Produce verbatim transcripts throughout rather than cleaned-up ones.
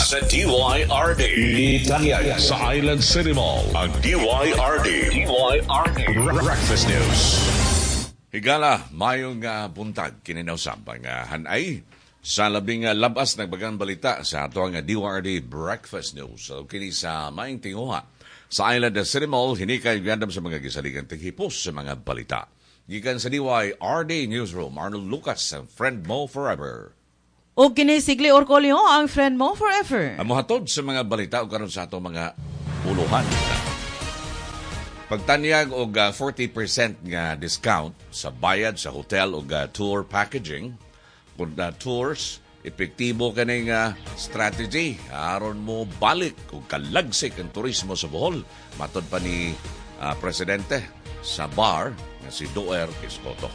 sa D Y R D. Italian sa Island City Mall. Ang D Y R D. D Y R D. Breakfast News. Higala, mayong uh, buntag kininausap ang uh, hanay sa labing uh, labas nagbagang balita sa ato ang uh, D Y R D Breakfast News. So, kini sa maing tinguha sa Island City Mall, hinikay gandam sa mga gisaligan tighipos sa mga balita. Gikan sa D Y R D Newsroom, Arnold Lucas, ang friend mo forever. O kinisigli Orcolio, ang friend mo forever. Ang muhatod sa mga balita o karon sa ato mga uluhan. Pagtanyag og uh, forty percent nga discount sa bayad sa hotel o uh, tour packaging. Kung uh, tours, epektibo kaning uh, strategy. Aron mo balik o kalagsik ang turismo sa Bohol. Matod pa ni uh, Presidente sa bar nga si Doer Escoto.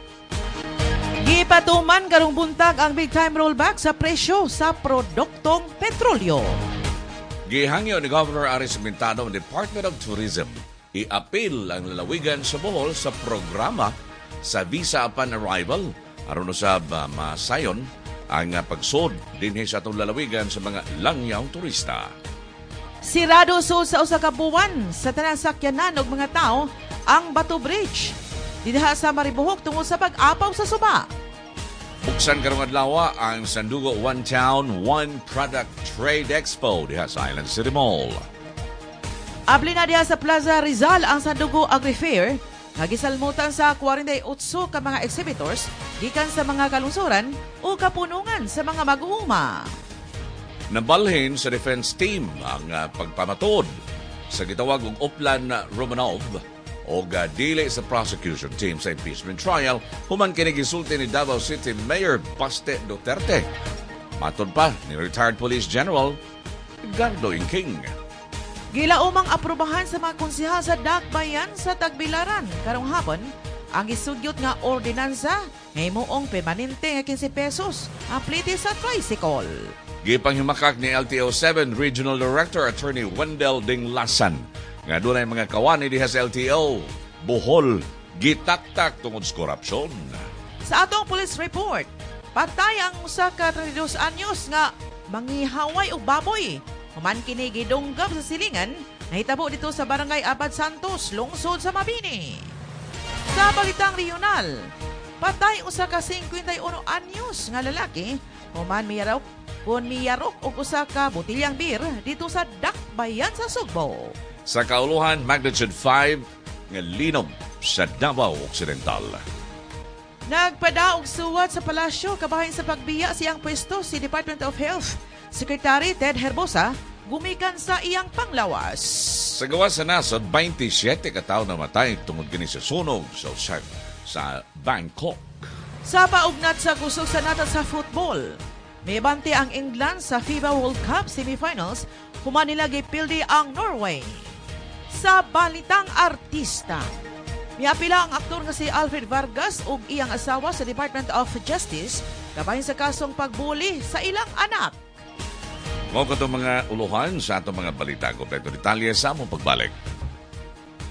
Gipatuman karong buntag ang big time rollback sa presyo sa produktong petrolyo. Gihangyo ni Governor Aris Mintano ng Department of Tourism i-appeal ang lalawigan sa Bohol sa programa sa visa upon arrival aron usab uh, masayon ang uh, pagsud dinhi sa atong lalawigan sa mga langyaw turista. Sirado sud sa usa ka buwan sa tanang sakyanan og mga tao ang Bato Bridge diha sa Maribohok tungod sa pag-apaw sa suba. Buksan karong adlaw ang Sandugo One Town, One Product Trade Expo diha sa Island City Mall. Abli na diha sa Plaza Rizal ang Sandugo Agri-Fair, nagisalmutan sa forty-eight ka mga exhibitors gikan sa mga kalungsuran o kapunungan sa mga mag-uuma. Nabalhin sa defense team ang uh, pagpamatod sa gitawag og Oplan Romanov o uh, dili sa prosecution team sa impeachment trial human kini gisulti ni Davao City Mayor Baste Duterte. Matod pa ni retired Police General Gardo Inking. Gilaumang aprobahan sa mga konsehal sa Dakbayan sa Tagbilaran karong hapon ang isugyot nga ordinansa himuong permanente nga fifteen pesos apliti sa tricycle. Gipanghimakak ni L T O seven Regional Director Attorney Wendell Dinglasan nga dunay mga kawani diha sa L T O Bohol gitaktak tungod sa korupsyon. Sa atong police report, patay ang usa ka thirty-two anyos nga mangihaway og baboy. Human kini gidunggab sa silingan, nahitabo dito sa Barangay Abad Santos, lungsod sa Mabini. Sa balitang regional, patay usa ka fifty-one anyos nga lalaki, human miyarok kun miyarok og usa ka botilyang beer dito sa Dakbayan sa Sugbo. Sa kauluhan, magnitude five nga linom sa Davao Occidental. Nagpadaog suwat sa palasyo kabahin sa pagbiya siyang pwesto si Department of Health Secretary Ted Herbosa gumikan sa iyang panglawas. Sa gawas sa nasod, twenty-seven ka tawo namatay tungod kini sa sunog sa usag sa Bangkok. Sa paugnat sa kusog sa nata sa football, may bante ang England sa FIBA World Cup semifinals human nila gipildi ang Norway. Sa balitang artista, miapila ang aktor nga si Alfred Vargas ug iyang asawa sa Department of Justice kabahin sa kasong pagbuli sa ilang anak. Mao katong mga uluhan sa atong mga balita kompleto detalye sa among pagbalik.